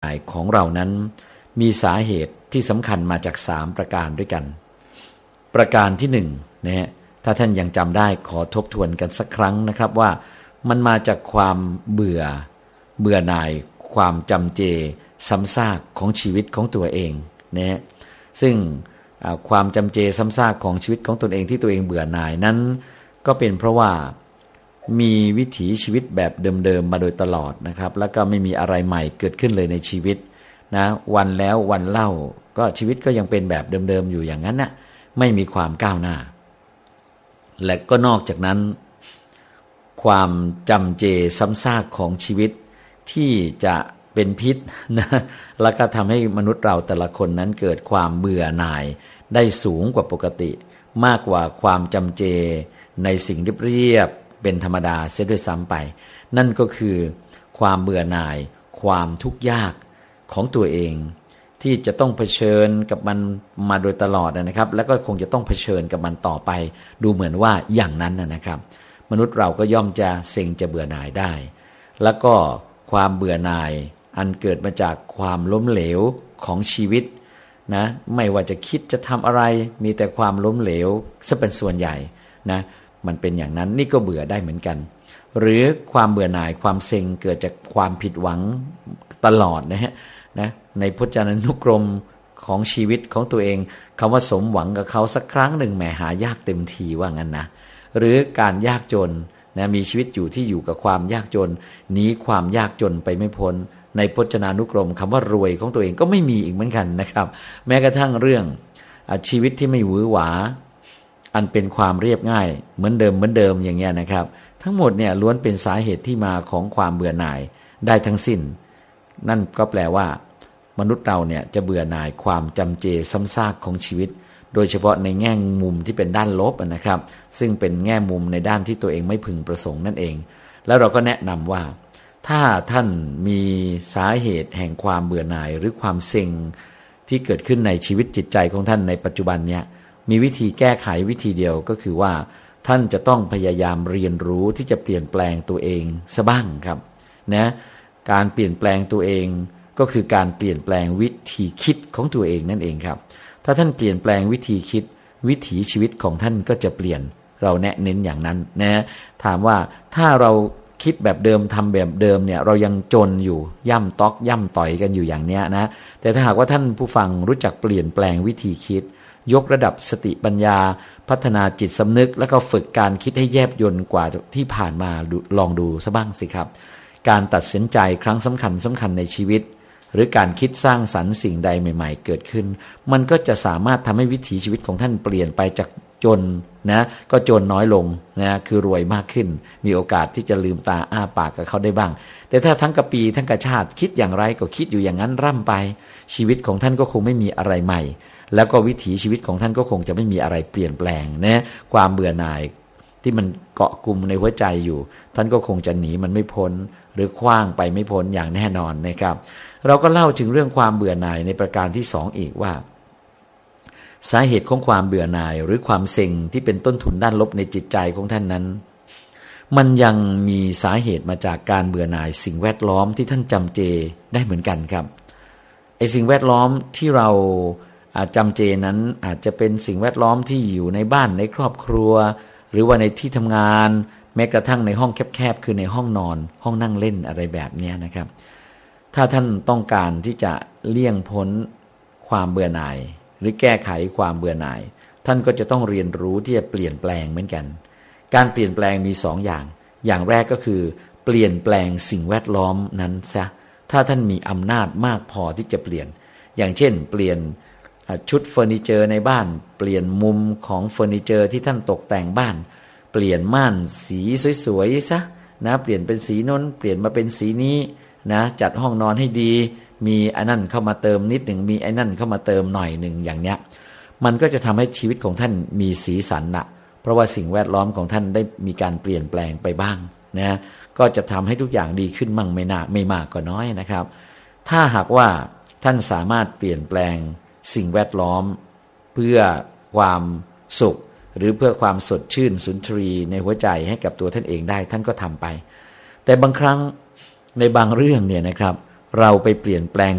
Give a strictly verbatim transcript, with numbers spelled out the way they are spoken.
ายของเรานั้นมีสาเหตุที่สำคัญมาจากสามประการด้วยกันประการที่หนึ่งนะฮะถ้าท่านยังจำได้ขอทบทวนกันสักครั้งนะครับว่ามันมาจากความเบื่อเบื่อหน่ายความจำเจซ้ำซากของชีวิตของตัวเองนะฮะซึ่งความจำเจซ้ำซากของชีวิตของตนเองที่ตัวเองเบื่อหน่ายนั้นก็เป็นเพราะว่ามีวิถีชีวิตแบบเดิมๆมาโดยตลอดนะครับแล้วก็ไม่มีอะไรใหม่เกิดขึ้นเลยในชีวิตนะวันแล้ววันเล่าก็ชีวิตก็ยังเป็นแบบเดิมๆอยู่อย่างนั้นน่ะไม่มีความก้าวหน้าและก็นอกจากนั้นความจำเจซ้ำซากของชีวิตที่จะเป็นพิษนะแล้วก็ทำให้มนุษย์เราแต่ละคนนั้นเกิดความเบื่อหน่ายได้สูงกว่าปกติมากกว่าความจำเจในสิ่งเรียบๆเป็นธรรมดาเสียด้วยซ้ำไปนั่นก็คือความเบื่อหน่ายความทุกข์ยากของตัวเองที่จะต้องเผชิญกับมันมาโดยตลอดนะครับแล้วก็คงจะต้องเผชิญกับมันต่อไปดูเหมือนว่าอย่างนั้นนะครับมนุษย์เราก็ย่อมจะเซ็งจะเบื่อหน่ายได้แล้วก็ความเบื่อหน่ายอันเกิดมาจากความล้มเหลวของชีวิตนะไม่ว่าจะคิดจะทำอะไรมีแต่ความล้มเหลวซะเป็นส่วนใหญ่นะมันเป็นอย่างนั้นนี่ก็เบื่อได้เหมือนกันหรือความเบื่อหน่ายความเซ็งเกิดจากความผิดหวังตลอดนะฮะนะในพจนานุกรมของชีวิตของตัวเองคำว่าสมหวังกับเขาสักครั้งหนึ่งแหมหายากเต็มทีว่างั้นนะหรือการยากจนนะมีชีวิตอยู่ที่อยู่กับความยากจนหนีความยากจนไปไม่พ้นในพจนานุกรมคำว่ารวยของตัวเองก็ไม่มีอีกเหมือนกันนะครับแม้กระทั่งเรื่องชีวิตที่ไม่หวือหวาอันเป็นความเรียบง่ายเหมือนเดิมเหมือนเดิมอย่างเงี้ยนะครับทั้งหมดเนี่ยล้วนเป็นสาเหตุที่มาของความเบื่อหน่ายได้ทั้งสิ้นนั่นก็แปลว่ามนุษย์เราเนี่ยจะเบื่อหน่ายความจำเจซ้ำซากของชีวิตโดยเฉพาะในแง่มุมที่เป็นด้านลบนะครับซึ่งเป็นแง่มุมในด้านที่ตัวเองไม่พึงประสงค์นั่นเองแล้วเราก็แนะนำว่าถ้าท่านมีสาเหตุแห่งความเบื่อหน่ายหรือความเซ็งที่เกิดขึ้นในชีวิตจิตใจของท่านในปัจจุบันเนี่ยมีวิธีแก้ไขวิธีเดียวก็คือว่าท่านจะต้องพยายามเรียนรู้ที่จะเปลี่ยนแปลงตัวเองซะบ้างครับนะการเปลี่ยนแปลงตัวเองก็คือการเปลี่ยนแปลงวิธีคิดของตัวเองนั่นเองครับถ้าท่านเปลี่ยนแปลงวิธีคิดวิถีชีวิตของท่านก็จะเปลี่ยนเราแนะเน้นอย่างนั้นนะถามว่าถ้าเราคิดแบบเดิมทำแบบเดิมเนี่ยเรายังจนอยู่ย่ำต๊อกย่ำต่อยกันอยู่อย่างเนี้ยนะแต่ถ้าหากว่าท่านผู้ฟังรู้จักเปลี่ยนแปลงวิธีคิดยกระดับสติปัญญาพัฒนาจิตสำนึกแล้วก็ฝึกการคิดให้แยบยลกว่าที่ผ่านมาลองดูซะบ้างสิครับการตัดสินใจครั้งสำคัญสำคัญในชีวิตหรือการคิดสร้างสรรค์สิ่งใดใหม่ๆเกิดขึ้นมันก็จะสามารถทำให้วิถีชีวิตของท่านเปลี่ยนไปจากจนนะก็จนน้อยลงนะคือรวยมากขึ้นมีโอกาสที่จะลืมตาอ้าปากกับเขาได้บ้างแต่ถ้าทั้งกระปีทั้งกระชาติคิดอย่างไรก็คิดอยู่อย่างนั้นร่ำไปชีวิตของท่านก็คงไม่มีอะไรใหม่แล้วก็วิถีชีวิตของท่านก็คงจะไม่มีอะไรเปลี่ยนแปลงนะความเบื่อหน่ายที่มันเกาะกลุ่มในหัวใจอยู่ท่านก็คงจะหนีมันไม่พ้นหรือขว้างไปไม่พ้นอย่างแน่นอนนะครับเราก็เล่าถึงเรื่องความเบื่อหน่ายในประการที่สองอีกว่าสาเหตุของความเบื่อหน่ายหรือความเซ็งที่เป็นต้นทุนด้านลบในจิตใจของท่านนั้นมันยังมีสาเหตุมาจากการเบื่อหน่ายสิ่งแวดล้อมที่ท่านจำเจได้เหมือนกันครับไอ้สิ่งแวดล้อมที่เราจำเจนั้นอาจจะเป็นสิ่งแวดล้อมที่อยู่ในบ้านในครอบครัวหรือว่าในที่ทำงานแม้กระทั่งในห้องแคบๆคือในห้องนอนห้องนั่งเล่นอะไรแบบนี้นะครับถ้าท่านต้องการที่จะเลี่ยงพ้นความเบื่อหน่ายหรือแก้ไขความเบื่อหน่ายท่านก็จะต้องเรียนรู้ที่จะเปลี่ยนแปลงเหมือนกันการเปลี่ยนแปลงมีสองอย่างอย่างแรกก็คือเปลี่ยนแปลงสิ่งแวดล้อมนั้นซะถ้าท่านมีอำนาจมากพอที่จะเปลี่ยนอย่างเช่นเปลี่ยนชุดเฟอร์นิเจอร์ในบ้านเปลี่ยนมุมของเฟอร์นิเจอร์ที่ท่านตกแต่งบ้านเปลี่ยนม่านสีสวยๆซะนะเปลี่ยนเป็นสีน้นเปลี่ยนมาเป็นสีนี้นะจัดห้องนอนให้ดีมีไอ้นั่นเข้ามาเติมนิดหนึ่งมีไอ้นั่นเข้ามาเติมหน่อยหนึ่งอย่างเนี้ยมันก็จะทำให้ชีวิตของท่านมีสีสันนะเพราะว่าสิ่งแวดล้อมของท่านได้มีการเปลี่ยนแปลงไปบ้างนะก็จะทำให้ทุกอย่างดีขึ้นมั่งไม่น่าไม่มากก็น้อยนะครับถ้าหากว่าท่านสามารถเปลี่ยนแปลงสิ่งแวดล้อมเพื่อความสุขหรือเพื่อความสดชื่นสุนทรีในหัวใจให้กับตัวท่านเองได้ท่านก็ทำไปแต่บางครั้งในบางเรื่องเนี่ยนะครับเราไปเปลี่ยนแปลง